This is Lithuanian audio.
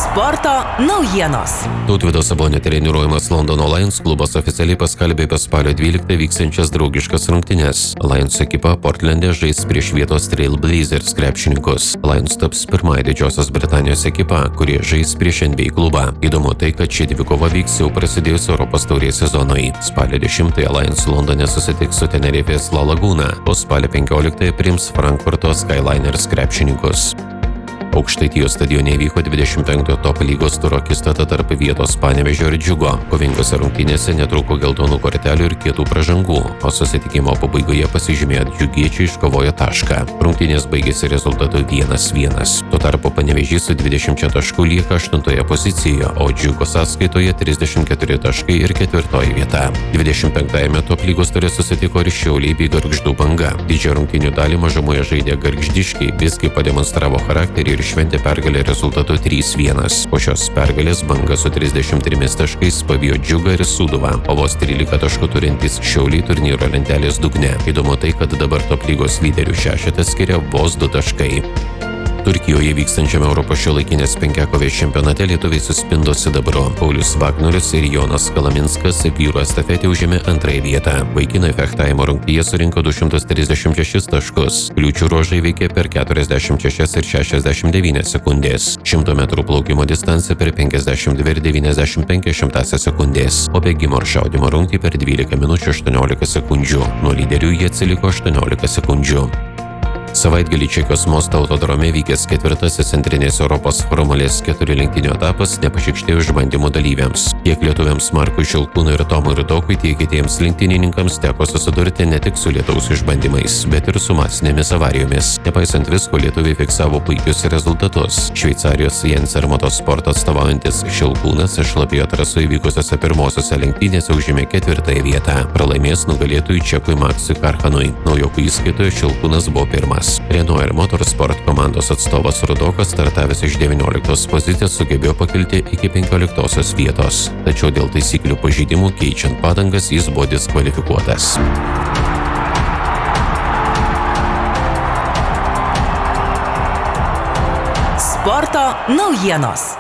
Sporto naujienos. Tautvydo Sabonio treniruojamas Londono Lions klubas oficialiai paskelbė apie spalio 12 vyksiančias draugiškas rungtynes. Lions ekipa Portlande žais prieš vietos Trail Blazers krepšininkus. Lions taps pirmąją Didžiosios Britanijos ekipa, kurie žais prieš NBA klubą. Įdomu tai, kad ši dvikova vyks jau prasidėjus Europos taurės sezonui. Spalio 10 Lions Londone susitiks su Tenerifės La Laguna, o spalio 15 priims Frankfurto Skyliners krepšininkus. Aukštaitijos stadione vyko 25 top lygos turo akistata tarp vietos Panevėžio ir Džiugo. Kovingose rungtynėse netrūko geltonų kortelių ir kietų pražangų, o susitikimo pabaigoje pasižymėjo džiugiečiai iškovojo tašką. Rungtynės baigėsi rezultatu 1-1. Tuo tarpu Panevėžys su 20 taškų lieka 8 pozicijoje, o Džiugo sąskaitoje 34 taškai ir 4 vieta. 25 top lygos ture susitiko ir Šiauliai bei Gargždų Banga. Didžiąją rungtynių dalį mažumoje žaidė gargždiškiai, visgi pademonstravo charakterį ir šventė pergalę rezultatu 3-1. Po šios pergalės Banga su 33 taškais pavijo Džiugą ir Sūduvą, o vos 13 taškų turintys Šiauliai turnyro lentelės dugne. Įdomu tai, kad dabar top lygos lyderių šešetą skiria vos 2 taškai. Turkijoje vykstančiame Europos šiuolaikinės penkiakovės čempionate lietuviai suspindo sidabru. Paulius Vagnorius ir Jonas Kalaminskas vyrų estafetė užėmė 2 vietą. Vaikinai fechtavimo rungtyje surinko 236 taškus. Kliūčių ruožai veikė per 46 ir 69 sekundės. 100 metrų plaukimo distancija per 52 ir 95 sekundės, o bėgimo ir šaudymo rungtį per 12 minučių 18 sekundžių. Nuo lyderių jie atsiliko 18 sekundžių. Savaitgalį Čekijos Mosto autodrome vykęs 4. Centrinės Europos Formulės 4 lenktynių etapas nepašykštėjo išbandymų dalyviams. Tiek lietuviams Markui Šilkūnui ir Tomui Rudokui, tiek kitiems lenktynininkams teko susidurti ne tik su lietaus išbandymais, bet ir su masinėmis avarijomis. Nepaisant visko, lietuviai fiksavo puikius rezultatus. Šveicarijos Jenser Motorsport atstovaujantis Šilkūnas šlapioje trasoje vykusiose pirmosiose lenktynėse užėmė 4 vietą. Pralaimės nugalėtojui čekui Maksui Karhanui. Naujokų įskaitoje Šilkūnas buvo pirmas. Renault ir Motorsport komandos atstovas Rudokas, startavęs iš 19 pozicijos, sugebėjo pakilti iki 15 vietos. Tačiau dėl taisyklių pažeidimų keičiant padangas jis buvo diskvalifikuotas. Sporto naujienos.